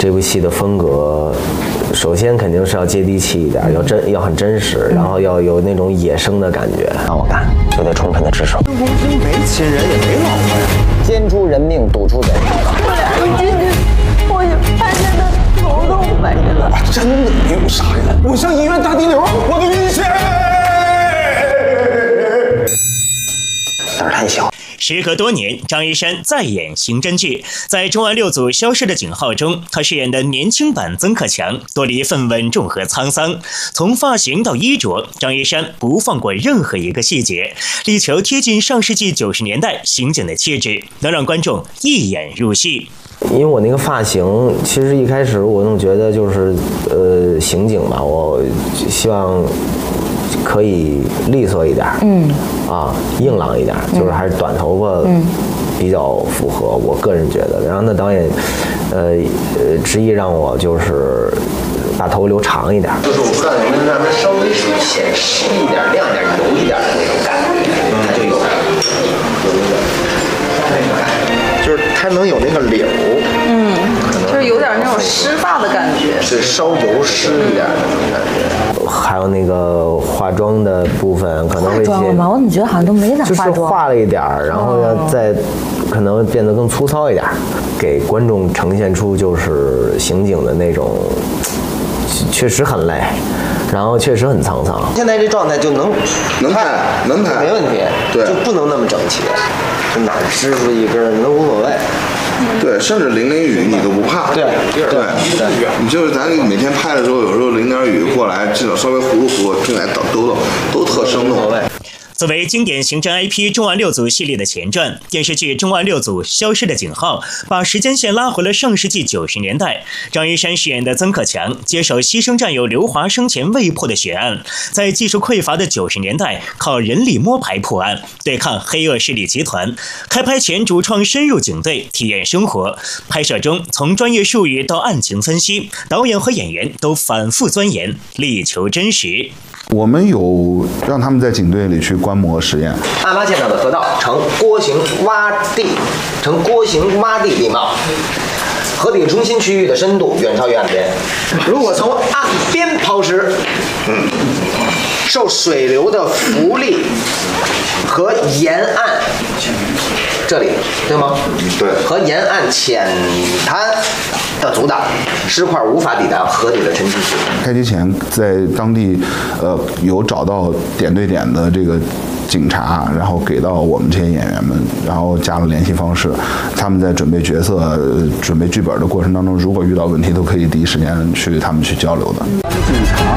这部戏的风格，首先肯定是要接地气一点，要很真实，然后要有那种野生的感觉。让我干，就得充分的支持。 公司没亲人也没老婆呀， 奸出人命，赌出贼。 我俩一进去，我就发现他头都没了。 真的没有杀人，我上医院打滴流，我的运气。 胆儿太小。 时隔多年，张一山再演刑侦剧，在《重案六组消失的警号》中，他饰演的年轻版曾克强多了一份稳重和沧桑。从发型到衣着，张一山不放过任何一个细节，力求贴近上世纪90年代刑警的气质，能让观众一眼入戏。 因为我那个发型，其实一开始我总觉得就是刑警嘛，我希望可以利索一点，硬朗一点，就是还是短头发，比较符合我个人觉得。然后那导演，执意让我就是把头留长一点，就是我不知道能不能让它稍微显湿一点、亮一点、油一点的那种感觉，它就有那个感觉，就是它能有那个绺， 就是有点那种湿发的感觉， 是稍油湿一点的那种感觉。还有那个化妆的部分，可能会化妆吗？我怎么觉得好像都没咋化妆？ 就是化了一点，然后要再可能变得更粗糙一点，给观众呈现出就是刑警的那种，确实很累，然后确实很沧桑。现在这状态就能拍，没问题，对，就不能那么整齐，就哪支出一根都无所谓。 对，甚至淋雨你都不怕。对，你就是咱每天拍的时候，有时候淋点雨过来，至少稍微糊弄糊弄，进来都特生动。 作为经典刑侦 IP《重案六组》系列的前传，电视剧《重案六组消失的警号》把时间线拉回了上世纪90年代。张一山饰演的曾克强接手牺牲战友刘华生前未破的血案，在技术匮乏的90年代，靠人力摸排破案，对抗黑恶势力集团。开拍前，主创深入警队体验生活，拍摄中从专业术语到案情分析，导演和演员都反复钻研，力求真实。 我们有让他们在警队里去观摩实验。 案发现场的河道呈锅形洼地地貌，河底中心区域的深度远超于岸边。如果从岸边抛尸，受水流的浮力和沿岸这里对吗？对，和沿岸浅滩的阻挡，尸块无法抵达河底的沉积区。 开机前在当地有找到点对点的这个警察，然后给到我们这些演员们，然后加了联系方式。他们在准备角色、准备剧本的过程当中，如果遇到问题，都可以第一时间去他们去交流的。 警察